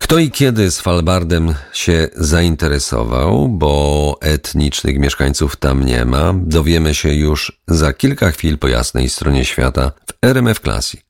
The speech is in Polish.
Kto i kiedy Svalbardem się zainteresował, bo etnicznych mieszkańców tam nie ma, dowiemy się już za kilka chwil po jasnej stronie świata w RMF Classic.